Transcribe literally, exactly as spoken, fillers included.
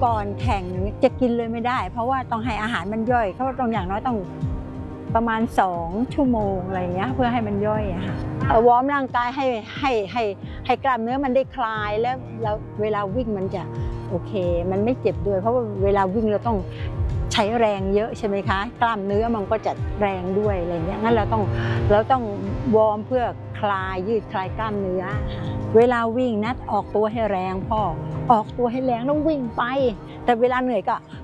ก่อนแข่งจะกินเลยไม่ได้เพราะว่าต้องให้อาหารมันย่อยเขาต้องอย่างน้อยต้องประมาณสองชั่วโมงอะไรเงี้ยเพื่อให้มันย่อยอะค่ะวอร์มร่างกายให้ให้ให้ให้กล้ามเนื้อมันได้คลายแล้วแล้วเวลาวิ่งมันจะโอเคมันไม่เจ็บด้วยเพราะว่าเวลาวิ่งเราต้องใช้แรงเยอะใช่ไหมคะกล้ามเนื้อมันก็จะแรงด้วยอะไรเงี้ยงั้นเราต้องเราต้องวอร์มเพื่อคลายยืดคลายกล้ามเนื้อเวลาวิ่งนัดออกตัวให้แรงพ่อออกตัวให้แรงแล้ววิ่งไปแต่เวลาเหนื่อยก็